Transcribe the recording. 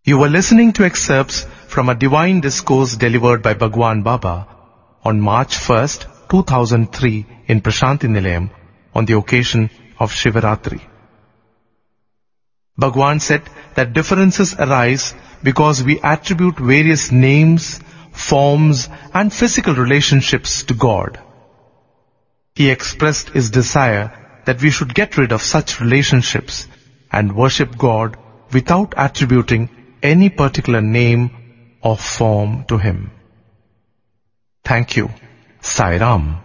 You were listening to excerpts from a divine discourse delivered by Bhagwan Baba on March 1st, 2003 in Prashanti Nilayam on the occasion of Shivaratri. Bhagwan said that differences arise because we attribute various names, forms and physical relationships to God. He expressed his desire that we should get rid of such relationships and worship God without attributing any particular name or form to Him. Thank you. Sai Ram.